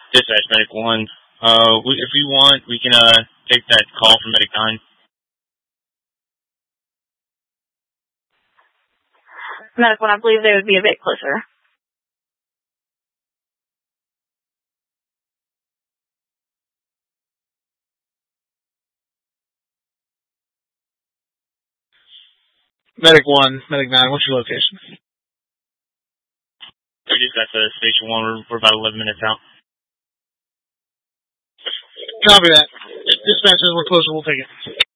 Dispatch Medic 1. If we want, we can take that call from Medic 9. Medic 1, I believe they would be a bit closer. Medic 1, Medic 9, what's your location? We just got to Station 1. We're about 11 minutes out. Copy that. Dispatch says we're closer, we'll take it.